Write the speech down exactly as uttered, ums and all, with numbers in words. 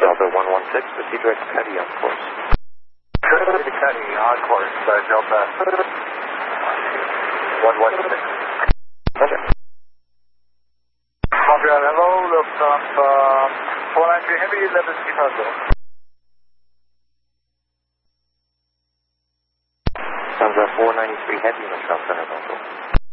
Delta one one six, proceed direct to Cuddy on course. Cuddy to Cuddy on course, uh, Delta one one six. Roger. Montreal, hello, Lufthansa four nine three Heavy, eleven Chicago. Lufthansa four ninety-three Heavy, Lufthansa Center,